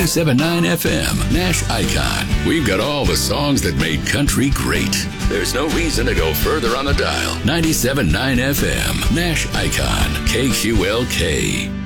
97.9 FM, Nash Icon. We've got all the songs that made country great. There's no reason to go further on the dial. 97.9 FM, Nash Icon, KQLK.